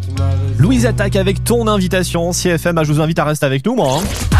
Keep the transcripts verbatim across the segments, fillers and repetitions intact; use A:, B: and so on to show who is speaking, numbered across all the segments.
A: Louise Attaque avec ton invitation. C F M, je vous invite à rester avec nous, moi. Hein.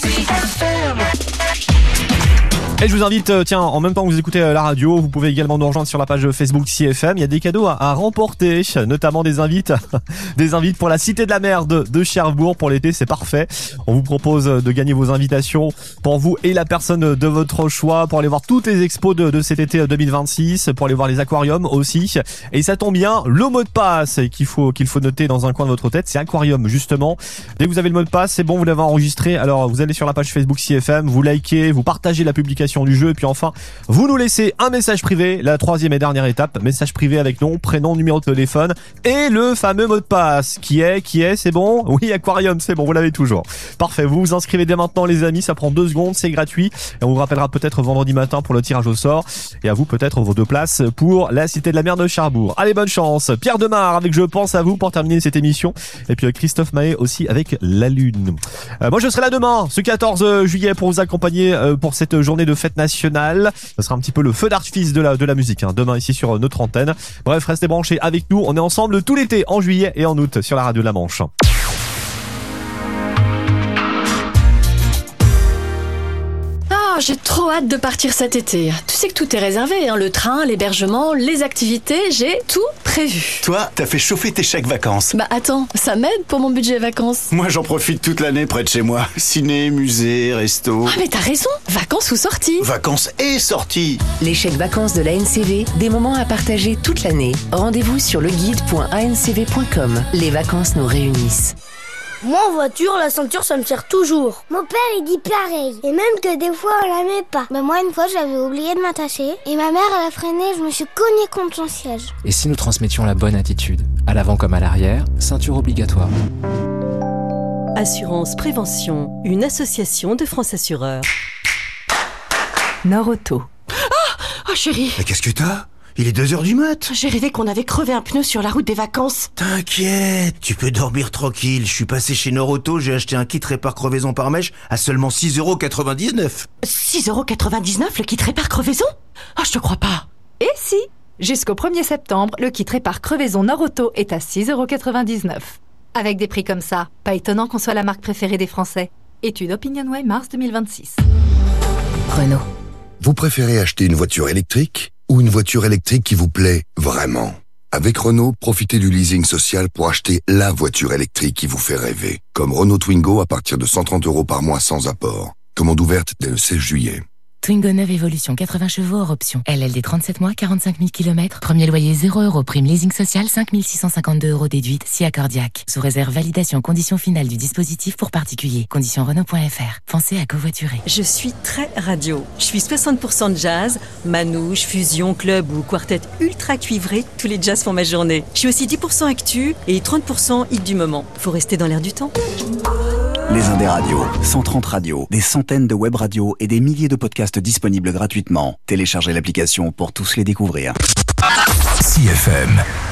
A: Et je vous invite, tiens, en même temps que vous écoutez la radio, vous pouvez également nous rejoindre sur la page Facebook C F M. Il y a des cadeaux à, à remporter, notamment des invites, des invites pour la Cité de la Mer de, de Cherbourg pour l'été, c'est parfait. On vous propose de gagner vos invitations pour vous et la personne de votre choix, pour aller voir toutes les expos de, de cet été deux mille vingt-six, pour aller voir les aquariums aussi. Et ça tombe bien, le mot de passe qu'il faut, qu'il faut noter dans un coin de votre tête, c'est aquarium, justement. Dès que vous avez le mot de passe, c'est bon, vous l'avez enregistré. Alors, vous allez sur la page Facebook C F M, vous likez, vous partagez la publication du jeu et puis enfin vous nous laissez un message privé, la troisième et dernière étape, message privé avec nom, prénom, numéro de téléphone et le fameux mot de passe qui est, qui est, c'est bon? Oui, aquarium, c'est bon, vous l'avez toujours. Parfait, vous vous inscrivez dès maintenant les amis, ça prend deux secondes, c'est gratuit et on vous rappellera peut-être vendredi matin pour le tirage au sort et à vous peut-être vos deux places pour la Cité de la Mer de Cherbourg. Allez, bonne chance. Pierre Demar avec Je pense à vous pour terminer cette émission et puis Christophe Mahé aussi avec La Lune. Euh, moi je serai là demain, ce quatorze juillet pour vous accompagner euh, pour cette journée de fête nationale. Ce sera un petit peu le feu d'artifice de la, de la musique hein, demain ici sur notre antenne. Bref, restez branchés avec nous. On est ensemble tout l'été, en juillet et en août sur la radio de la Manche.
B: Oh, j'ai trop hâte de partir cet été. Tu sais que tout est réservé, hein, le train, l'hébergement, les activités, j'ai tout prévu.
C: Toi, t'as fait chauffer tes chèques vacances.
B: Bah attends, ça m'aide pour mon budget vacances.
C: Moi, j'en profite toute l'année près de chez moi. Ciné, musée, resto.
B: Ah mais t'as raison, vacances ou sorties.
C: Vacances et sorties.
D: Les chèques vacances de l'A N C V, des moments à partager toute l'année. Rendez-vous sur leguide point a n c v point com. Les vacances nous réunissent.
E: Moi en voiture, la ceinture ça me sert toujours. Mon père il dit pareil. Et même que des fois on la met pas. Bah moi une fois j'avais oublié de m'attacher. Et ma mère elle a freiné, je me suis cognée contre son siège.
F: Et si nous transmettions la bonne attitude, à l'avant comme à l'arrière, ceinture obligatoire.
G: Assurance Prévention, une association de France Assureurs.
D: Nord-Auto.
G: Ah oh chérie.
C: Mais qu'est-ce que t'as ? Il est deux heures du mat.
G: J'ai rêvé qu'on avait crevé un pneu sur la route des vacances.
C: T'inquiète, tu peux dormir tranquille. Je suis passé chez Nord-Auto, j'ai acheté un kit répare crevaison par mèche à seulement six euros quatre-vingt-dix-neuf.
G: six euros quatre-vingt-dix-neuf le kit répare crevaison ? Ah, oh, je te crois pas.
H: Et si ? Jusqu'au premier septembre, le kit répare crevaison Nord-Auto est à six euros quatre-vingt-dix-neuf. Avec des prix comme ça, pas étonnant qu'on soit la marque préférée des Français. Étude OpinionWay mars deux mille vingt-six.
D: Renault.
I: Vous préférez acheter une voiture électrique ou une voiture électrique qui vous plaît vraiment? Avec Renault, profitez du leasing social pour acheter la voiture électrique qui vous fait rêver. Comme Renault Twingo à partir de cent trente euros par mois sans apport. Commande ouverte dès le seize juillet.
J: Twingo neuve Evolution, quatre-vingts chevaux hors option. L L D trente-sept mois, quarante-cinq mille kilomètres. Premier loyer zéro euros. Prime leasing social cinq mille six cent cinquante-deux euros déduite. Si accordiaque. Sous réserve validation conditions finales du dispositif pour particulier. Conditions Renault point F R. Pensez à covoiturer.
G: Je suis très radio. Je suis soixante pour cent de jazz, manouche, fusion, club ou quartet ultra cuivré. Tous les jazz font ma journée. Je suis aussi dix pour cent actu et trente pour cent hit du moment. Faut rester dans l'air du temps.
K: Les Indés Radios, cent trente radios, des centaines de web radios et des milliers de podcasts disponibles gratuitement. Téléchargez l'application pour tous les découvrir.
L: C F M.